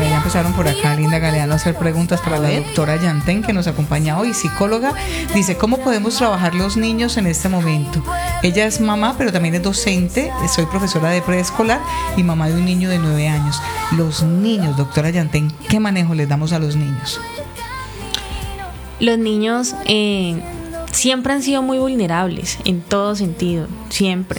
ya empezaron por acá, Linda Galeano, a hacer preguntas para la doctora Yantén, que nos acompaña hoy, psicóloga. Dice, ¿cómo podemos trabajar los niños en este momento? Ella es mamá, pero también es docente, soy profesora de preescolar y mamá de un niño de 9 años. Los niños, doctora Yantén, ¿qué manejo les damos a los niños? Los niños siempre han sido muy vulnerables, en todo sentido, siempre.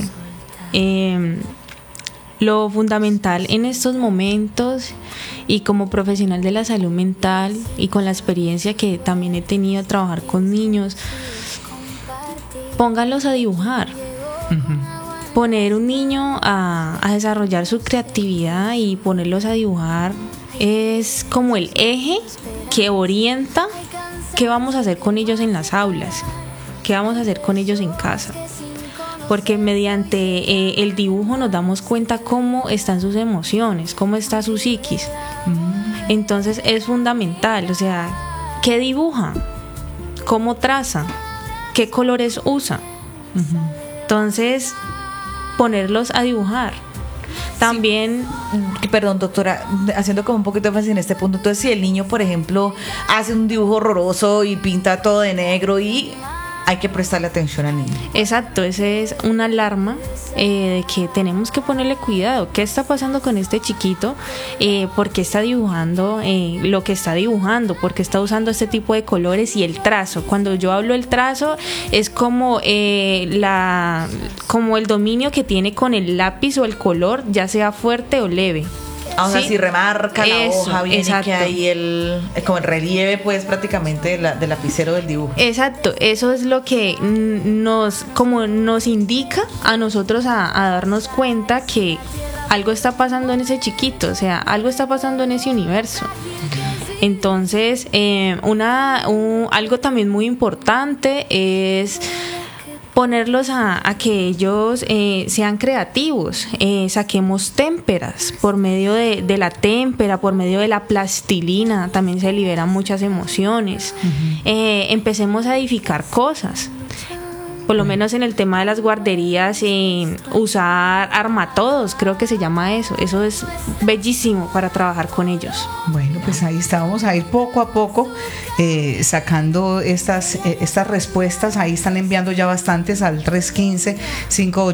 Lo fundamental en estos momentos, y como profesional de la salud mental y con la experiencia que también he tenido a trabajar con niños, pónganlos a dibujar. Uh-huh. Poner un niño a desarrollar su creatividad y ponerlos a dibujar es como el eje que orienta qué vamos a hacer con ellos en las aulas, qué vamos a hacer con ellos en casa. Porque mediante el dibujo nos damos cuenta cómo están sus emociones, cómo está su psiquis. Entonces es fundamental, o sea, ¿qué dibuja? ¿Cómo traza? ¿Qué colores usa? Entonces, ponerlos a dibujar. También, sí. Perdón, doctora, haciendo como un poquito de énfasis en este punto. Entonces, si el niño, por ejemplo, hace un dibujo horroroso y pinta todo de negro, y hay que prestarle atención al niño. Exacto, esa es una alarma de que tenemos que ponerle cuidado. ¿Qué está pasando con este chiquito? ¿Por qué está dibujando lo que está dibujando? ¿Por qué está usando este tipo de colores? Y el trazo. Cuando yo hablo del trazo, es como como el dominio que tiene con el lápiz o el color, ya sea fuerte o leve. O sea, si remarca la hoja bien, y que hay como el relieve, pues, prácticamente del lapicero del dibujo. Exacto, eso es lo que nos indica a nosotros a darnos cuenta que algo está pasando en ese chiquito, o sea, algo está pasando en ese universo. Entonces, algo también muy importante es ponerlos a que ellos sean creativos, saquemos témperas por medio de la témpera, por medio de la plastilina, también se liberan muchas emociones. Uh-huh. Empecemos a edificar cosas. Por lo menos en el tema de las guarderías, usar armatodos, creo que se llama eso. Eso es bellísimo para trabajar con ellos. Bueno, pues ahí está, vamos a ir poco a poco sacando estas respuestas. Ahí están enviando ya bastantes al 315-58